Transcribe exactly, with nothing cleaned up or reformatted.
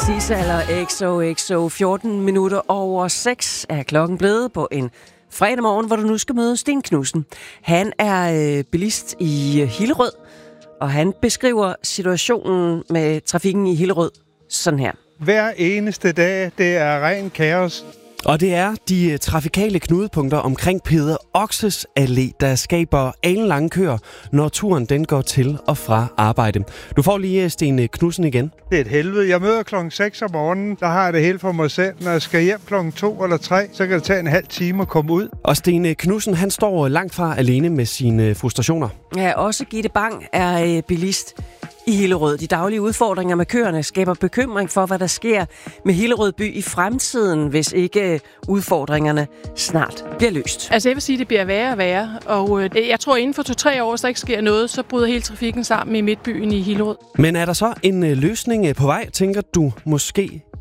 Cisalder X O X O. fjorten minutter over seks er klokken blevet på en fredag morgen, hvor du nu skal møde Sten Knudsen. Han er øh, bilist i Hillerød, og han beskriver situationen med trafikken i Hillerød sådan her. Hver eneste dag, det er ren kaos. Og det er de trafikale knudepunkter omkring Peder Oxes Allé, der skaber alenlange køer, når turen den går til og fra arbejde. Du får lige Sten Knudsen igen. Det er et helvede. Jeg møder klokken seks om morgenen. Der har jeg det hele for mig selv. Når jeg skal hjem klokken to eller tre, så kan det tage en halv time at komme ud. Og Sten Knudsen, han står langt fra alene med sine frustrationer. Ja, også Gitte Bang er øh, bilist i Hillerød. De daglige udfordringer med køerne skaber bekymring for, hvad der sker med Hillerød by i fremtiden, hvis ikke udfordringerne snart bliver løst. Altså jeg vil sige, at det bliver værre og værre, og øh, jeg tror, at inden for to-tre år, hvis der ikke sker noget, så bryder hele trafikken sammen i midtbyen i Hillerød. Men er der så en løsning på vej, tænker du måske?